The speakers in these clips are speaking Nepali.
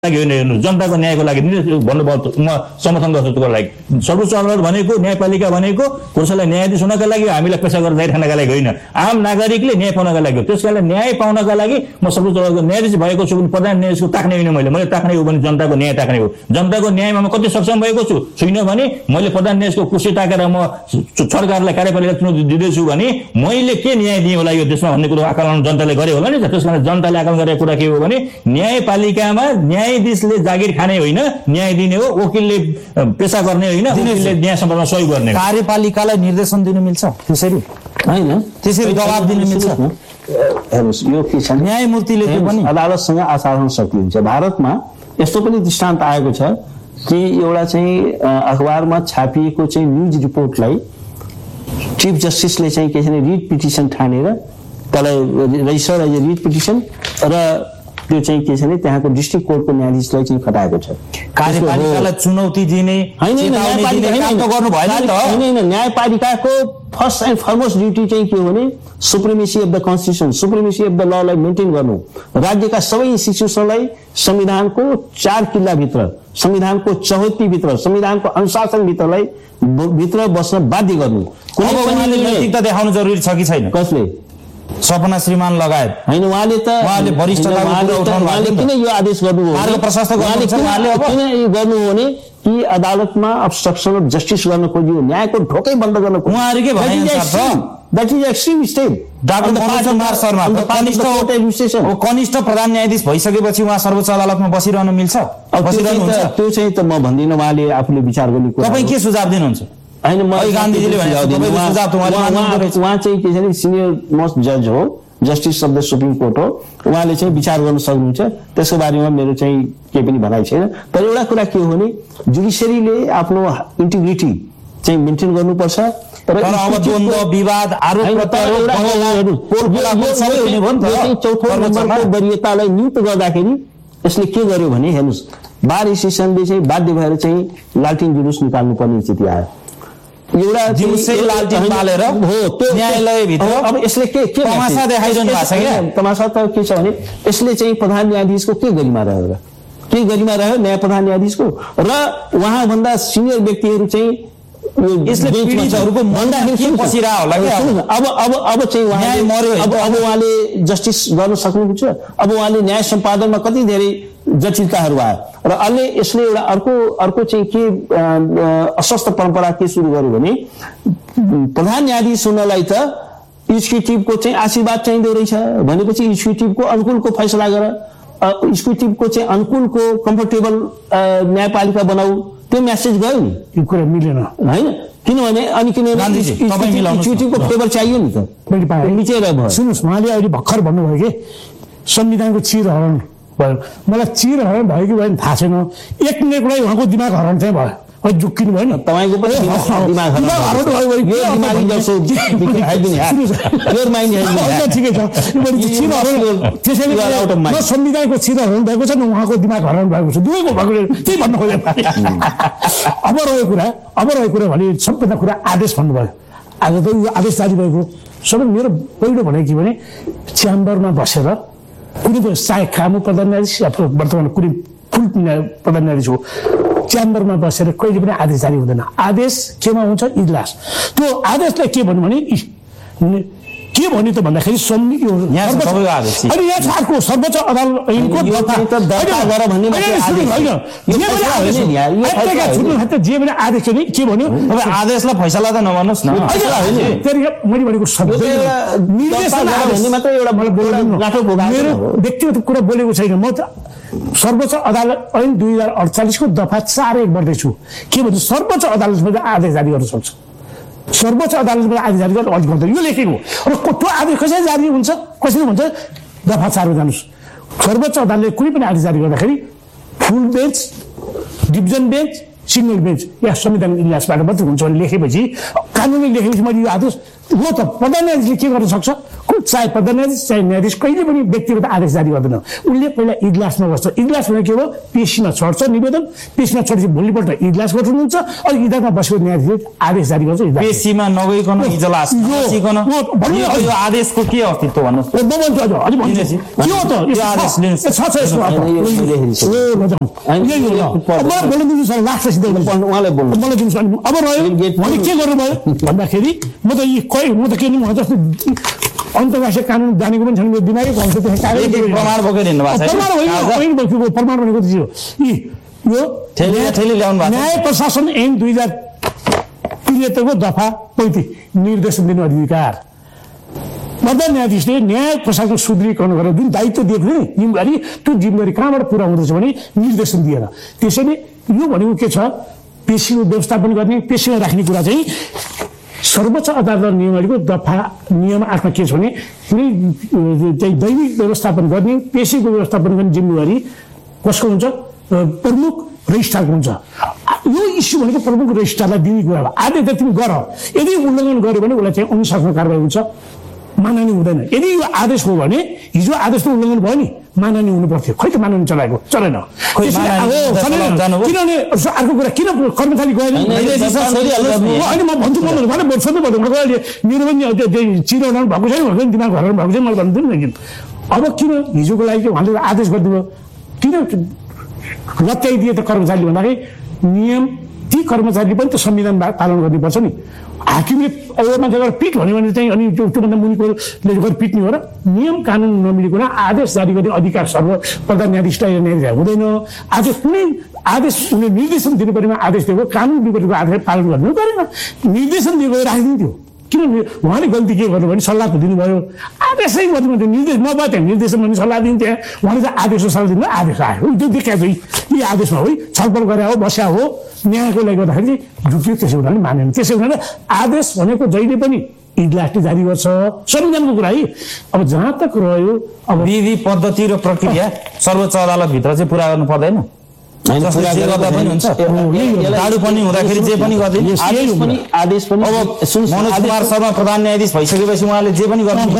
लागि होइन, हेर्नुहोस् जनताको न्यायको लागि भन्नुभयो, म समर्थन गर्छु त्यसको लागि। सर्वोच्च अदालत भनेको, न्यायपालिका भनेको पुरुषलाई न्यायाधीश हुनका लागि, हामीलाई पैसा गरेर जाहिर खानका लागि होइन, आम नागरिकले न्याय पाउनका लागि हो। त्यस कारणले न्याय पाउनका लागि म सर्वोच्च अदालतको न्यायाधीश भएको छु भने प्रधान न्यायाधीशको ताक्ने होइन, मैले ताक्ने हो भने जनताको न्याय ताक्ने हो। जनताको न्यायमा म कति सक्षम भएको छु छुइनँ भने मैले प्रधान न्यायाधीशको कुर्सी ताकेर म सरकारलाई कार्यपालिका चुनौती दिँदैछु भने मैले के न्याय दिएँ होला यो देशमा भन्ने कुरो आकलन जनताले गरे होला नि त। त्यस कारण जनताले आकलन गरेको कुरा के हो भने न्यायपालिकामा न्यायाधीशले जागिर खाने होइन, न्याय दिने हो, वकिलले पेशा गर्ने होइन, वकिलले न्याय सम्बन्धमा सहयोग गर्ने। कार्यपालिकालाई निर्देशन दिन मिल्छ त्यसरी होइन, त्यसरी दबाब दिन मिल्छ। हेर्नुहोस् यो के छ, न्यायमूर्तिले पनि अदालतसँग असाधारण शक्ति हुन्छ। भारतमा यस्तो पनि दृष्टान्त आएको छ कि एउटा चाहिँ अखबारमा छापिएको चाहिँ न्युज रिपोर्टलाई चिफ जस्टिसले चाहिँ के छ भने रिट पिटिसन ठानेर त्यसलाई register as a writ petition र त्यो चाहिँ के छ भने त्यहाँको डिस्ट्रिक्ट कोर्टको न्यायाधीशलाई चाहिँ खटाएको छ। कार्यपालिकालाई चुनौती दिने होइन, न्यायपालिकाको फर्स्ट एन्ड फरमोस्ट ड्युटी चाहिँ के हो भने supremacy of the constitution, supremacy of the ललाई मेन्टेन गर्नु, राज्यका सबै इन्स्टिट्युसनलाई संविधानको 4 किल्लाभित्र, संविधानको चौहत्तीभित्र, संविधानको अनुशासनभित्रलाई भित्र बस्न बाध्य गर्नु। कुनै पनि नैतिकता देखाउनु जरुरी छ कि छैन? कसले? सपना श्रीमान लगायत होइन, उहाँले किन यो आदेश गर्नु हो, किन गर्नु हो भने कि अदालतमा अब्स्ट्रक्सन अफ जस्टिस गर्न खोजियो, न्यायको ढोकै बन्द गर्न खोजियो। उहाँहरूकै that is extreme step. Doctor Manoj Kumar Sharma कनिष्ठ प्रधान न्यायाधीश भइसकेपछि उहाँ सर्वोच्च अदालतमा बसिरहनु मिल्छ? त्यो चाहिँ त म भन्दिनँ, उहाँले आफूले विचार गर्ने। तपाईँ के सुझाव दिनुहुन्छ? होइन, गान्धीजीले उहाँ चाहिँ के छ भने सिनियर मोस्ट जज हो, justice of the supreme court हो, उहाँले चाहिँ विचार गर्न सक्नुहुन्छ। त्यसको बारेमा मेरो चाहिँ केही पनि भनाइ छैन। तर एउटा कुरा के हो भने जुडिसियरीले आफ्नो इन्टिग्रिटी चाहिँ मेन्टेन गर्नुपर्छ। तर अब द्वन्द्व विवाद चौथो नम्बरको वरियतालाई नियुक्त गर्दाखेरि यसले के गर्यो भने हेर्नुहोस्, बार एसोसिएसनले चाहिँ बाध्य भएर चाहिँ लालटिन जुलुस निकाल्नु पर्ने स्थिति आयो। एउटा न्यायालयभित्र अब यसले के तमासा देखाइरहनु भएको छ क्या? तमासा त के छ भने यसले चाहिँ प्रधान न्यायाधीशको के गरिमा रह्यो र के गरिमा रह्यो न्याय प्रधान न्यायाधीशको र उहाँभन्दा सिनियर व्यक्तिहरू चाहिँ यसले पीडितहरूको भन्दाखेरि पसिरा होला क्या? अब चाहिँ अब उहाँले जस्टिस गर्न सक्नुहुन्छ। अब उहाँले न्याय सम्पादनमा कति धेरै जटिलताहरू आयो र अहिले यसले एउटा अर्को चाहिँ के अस्वस्थ परम्परा के सुरु गर्यो भने प्रधान न्यायाधीश हुनलाई त एक्जिक्युटिभको चाहिँ आशीर्वाद चाहिँदो रहेछ भनेपछि एक्जिक्युटिभको अनुकूलको फैसला गर, एक्जिक्युटिभको चाहिँ अनुकूलको कम्फर्टेबल न्यायपालिका बनाऊ, त्यो मेसेज गयो नि। यो कुरा मिलेन होइन, किनभने एक्जिक्युटिभको फेभर चाहियो नि त। सुन्नुहोस्, उहाँले अहिले भर्खर भन्नुभयो कि संविधानको चिरहरण भयो। मलाई चिरहरण भयो कि भएन थाहा छैन, एक मिनटलाई उहाँको दिमाग हरण चाहिँ भयो, झुक्किनु भयो नि। तपाईँको पनि ठिकै छ, त्यसैले संविधानको चिरहरण भएको छ न उहाँको दिमाग हरण भएको छ, दुवैको भएको त्यही भन्नु खोजेँ। अब रहेको कुरा भने सबभन्दा कुरा आदेश भन्नुभयो। आज त यो आदेश जारी भएको सबै मेरो पहिलो भनेको के भने च्याम्बरमा बसेर कुनै पनि चाहे कामु प्रधान न्यायाधीश अथवा वर्तमान कुनै फुल प्रधान न्यायाधीश हो, च्याम्बरमा बसेर कहिले पनि आदेश जारी हुँदैन। आदेश केमा हुन्छ? इजलास। त्यो आदेशलाई के भन्नु भने के भन्यो त भन्दाखेरि सर्वोच्च अदालत जे भने आदेश के भन्यो? आदेशलाई फैसला त नभन्नुहोस् न। मैले भनेको मेरो व्यक्तिगत कुरा बोलेको छैन, म त सर्वोच्च अदालत ऐन 2048 को दफा 4(1) पढ्दैछु। के भन्छ? सर्वोच्च अदालतबाट आदेश जारी गर्न सक्छ। सर्वोच्च अदालतबाट आदेश जारी गर्न अझ गर्दैन, यो लेखेको। र त्यो आदेश कसरी जारी हुन्छ? कसरी भन्छ? दफा 4 जानुहोस्। सर्वोच्च अदालतले कुनै पनि आदेश जारी गर्दाखेरि फुल bench, division bench, single bench या संविधान इजलासबाट मात्रै हुन्छ भने लेखेपछि, कानुनले लेखेपछि मैले यो आदेश हो त प्रधान न्यायाधीशले के गर्न सक्छ? चाहे प्रधान न्यायाधीश चाहे न्यायाधीश कहिले पनि व्यक्तिगत आदेश जारी गर्दैन। उनले पहिला इजलासमा बस्छ। इजलास भने के हो? पेशीमा चढ्छ निवेदन, पेशीमा चढेपछि भोलिपल्ट इजलास गर्नुहुन्छ, अनि इजलासमा बसेको न्यायाधीशले आदेश जारी गर्छ। पेशीमा नगइकन इजलास बसिकन यो आदेशको के अस्तित्व भन्नु? के हो त यो आदेश छ यसमा? मलाई बोल्न दिनु सर, लास्ट सिधै उहाँलाई बोल्नु मलाई दिनु सर। अब रह्यो भने के गर्नुभयो भन्दाखेरि म त के म जस्तो अन्तर्राष्ट्रिय कानुन जानेको पनि छैन, मेरो दिमागै कम्छ। प्रमाण बोकेर हिँड्नु भएको छ। प्रमाण भनेको चाहिँ यो न्याय प्रशासन ऐन 2073 दफा 35 निर्देशन दिने अधिकार। प्रधान न्यायाधीशले न्याय प्रशासन सुदृढीकरण गरेर जुन दायित्व दिएको थियो नि जिम्मेवारी, त्यो जिम्मेवारी कहाँबाट पुरा हुँदैछ भने निर्देशन दिएर। त्यसैले यो भनेको के छ? पेशीको व्यवस्थापन गर्ने, पेशीमा राख्ने कुरा चाहिँ सर्वोच्च अदालत नियमावलीको दफा नियम 8 मा के छ भने कुनै चाहिँ दैनिक व्यवस्थापन गर्ने, पेशीको व्यवस्थापन गर्ने जिम्मेवारी कसको हुन्छ? प्रमुख रजिस्ट्रारको हुन्छ। यो इस्यु भनेको प्रमुख रजिस्ट्रारलाई दिने कुरा हो। आदेश त तिमी गर, यदि उल्लङ्घन गर्यो भने उसलाई चाहिँ अनुशासनको कारबाही हुन्छ, मानहानि हुँदैन। यदि यो आदेश हो भने हिजो आदेशको उल्लङ्घन भयो नि, मानहानि हुनु पर्थ्यो। खै त मानहानि चलाएको चलेन। किनभने अर्को कुरा किन कर्मचारी गएन? होइन म भन्छु, मलाई सोध्नु पर्यो। मेरो पनि चिराउनु भएको छैन, दिमाग हराउनु भएको छैन, मैले भन्दिनँ न। अब किन हिजोको लागि उहाँले आदेश गरिदियो? किन लत्याइदिए त कर्मचारीले भन्दाखेरि नियम ती कर्मचारीले पनि त संविधान पालन गर्नुपर्छ नि। हाकिमले अरू मान्छेबाट पिट भन्यो भने चाहिँ अनि त्योभन्दा मुनिकोले गएर पिट्ने हो र? नियम कानुन नमिलिकन आदेश जारी गर्ने अधिकार सर्व प्रधान न्यायाधीशलाई न्यायाधीश हुँदैन। आज कुनै आदेश उनले निर्देशन दिनु परेमा आदेश दिएको, कानुन विपरीतको आदेश पालन गर्नु परेन, निर्देशन दिएको राखिदिन्थ्यो। किनभने उहाँले गल्ती के गर्नु भने सल्लाह दिनुभयो, आदेशै गर्नु निर्देश नभए त्यहाँ निर्देशन भने सल्लाह दिन्थ्यो। उहाँले चाहिँ आदेशको सल्लाह दिनु, आदेश आयो त्यो देखाएको यी आदेशमा हो छलफल गरे हो, बस्या हो, न्यायको लागि गर्दाखेरि झुक्यो। त्यसै हुनाले मानेन। त्यसै हुनाले आदेश भनेको जहिले पनि इजलासले जारी गर्छ, संविधानको कुरा है। अब जहाँ तक रह्यो अब विधि पद्धति र प्रक्रिया सर्वोच्च अदालतभित्र चाहिँ पुरा गर्नु पर्दैन? टाढो पनि हुँदाखेरि जे पनि गर्दै आदेश पनि मनोज कुमार शर्मा प्रधान न्यायाधीश भइसकेपछि उहाँले जे पनि गर्नु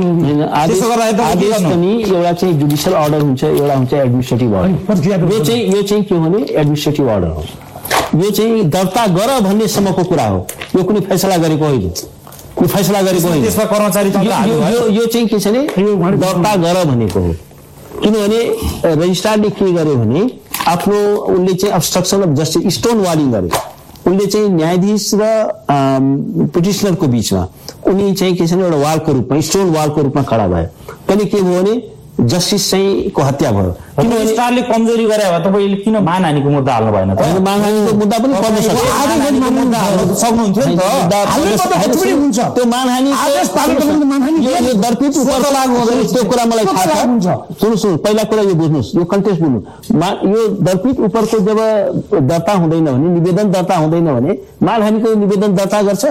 एउटा चाहिँ जुडिसियल अर्डर हुन्छ, एउटा हुन्छ एडमिनिस्ट्रेटिभ अर्डर। यो चाहिँ के भने एडमिनिस्ट्रेटिभ अर्डर हो। यो चाहिँ दर्ता गर भन्नेसम्मको कुरा हो। यो कुनै फैसला गरेको होइन, यो फैसला गरेको होइन। त्यसमा कर्मचारी यो चाहिँ के छ भने दर्ता गर भनेको हो। किनभने रजिस्ट्रारले के गर्यो भने आफ्नो उनले चाहिँ obstruction of justice stone Waling गर्यो। उनले चाहिँ न्यायाधीश र पिटिसनरको बिचमा उनी चाहिँ के छ भने एउटा वालको रूपमा, स्टोन वालको रूपमा खडा भयो। पनि के भयो भने जस्टिस चाहिँ को हत्या भयो। किनभने स्टारले कमजोरी गरे भए तपाईँले किन मानहानिको मुद्दा हाल्नु भएन त? मानहानिको मुद्दा पनि पर्न सक्छ, सक्नुहुन्थ्यो नि त। त्यो मानहानि दरपिट उपर लागू हुँदैन, त्यो कुरा मलाई थाहा छ। सुन्नु पहिला कुरा यो बुझ्नुहोस्, यो कन्टेक्स्ट बुझ्नु। यो दरपिट उपरको जब दर्ता हुँदैन भने, निवेदन दर्ता हुँदैन भने मानहानिको निवेदन दर्ता गर्छ,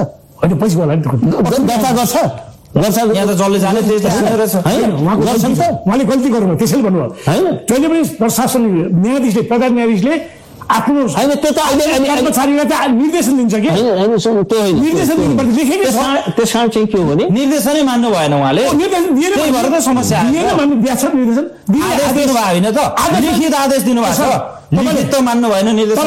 दर्ता गर्छ। यहाँ त जसले जाने त्यही त रहेछ। उहाँले गल्ती गर्नुभयो, त्यसैले भन्नुभयो। जहिले पनि प्रशासन न्यायाधीशले, प्रधान न्यायाधीशले आफ्नो होइन त्यो त कर्मचारीलाई त निर्देशन दिन्छ कि त्यो होइन, निर्देशन दिनुपर्छ, लेखेकै छ। त्यस कारण चाहिँ के हो भने निर्देशनै मान्नु भएन उहाँले, त्यही भएर त समस्या निर्देशन आदेश दिनु भयो होइन त? लिखित आदेश दिनुभएको छ, लिखित त मान्नु भएन, निर्देशन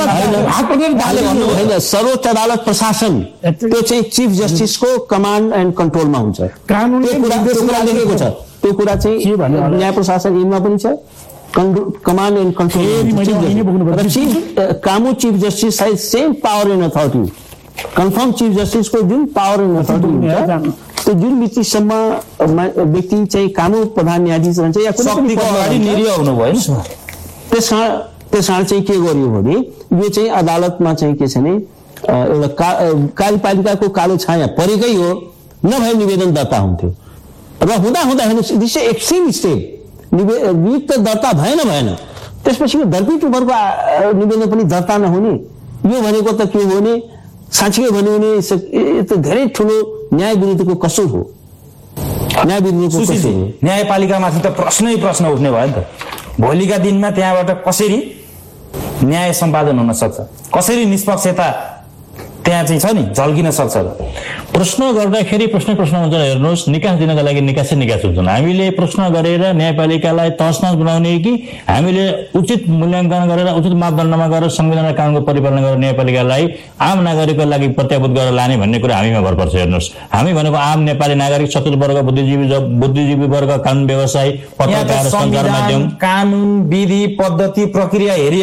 होइन। सर्वोच्च अदालत प्रशासन त्यो चाहिँ चिफ जस्टिसको कमान्ड एन्ड कन्ट्रोलमा हुन्छ। लेखेको छ त्यो कुरा चाहिँ न्याय प्रशासन ऐनमा पनि छ, command and control. कामु chief justice has same power and authority. Confirm chief जस्टिसको जुन पावर एन्ड अथोरिटी हुन्छ त्यो जुन मितिसम्म व्यक्ति चाहिँ कानुन प्रधान न्यायाधीश रहन्छ या कुनै अगाडि निरीह हुनुभयो। त्यस कारण चाहिँ के गरियो भने यो चाहिँ अदालतमा चाहिँ के छ भने एउटा कार्यपालिकाको कालो छाया परेकै हो, नभए निवेदन दर्ता हुन्थ्यो र हुँदा हेर्नुहोस् दिस एक्सट्रिम स्टेप नियुक्त दर्ता भएन त्यसपछि दरपिट उपरको निवेदन पनि दर्ता नहुने। यो भनेको त के हो भने साँच्चै भन्यो भने यो त धेरै ठुलो न्याय विरुद्धको कसुर हो। न्याय विरुद्धको कसुर हो। न्यायपालिकामाथि त प्रश्न उठ्ने भयो नि त। भोलिका दिनमा त्यहाँबाट कसरी न्याय सम्पादन हुन सक्छ, कसरी निष्पक्षता त्यहाँ चाहिँ छ नि झल्किन सक्छ। प्रश्न गर्दाखेरि प्रश्न हुन्छ। हेर्नुहोस्, निकास दिनका लागि निकास हुन्छन्। हामीले प्रश्न गरेर न्यायपालिकालाई तहस-नहस बनाउने कि हामीले उचित मूल्याङ्कन गरेर उचित मापदण्डमा गरेर संविधान र कानुनको परिपालन गरेर न्यायपालिकालाई आम नागरिकको लागि प्रत्याभूत गरेर लाने भन्ने कुरा हामीमा भर पर्छ। हेर्नुहोस्, हामी भनेको आम नेपाली नागरिक, सचेत वर्ग, बुद्धिजीवी वर्ग, कानुन व्यवसायी, पत्रकार, सञ्चार माध्यम, कानुन, विधि, पद्धति, प्रक्रिया हेरी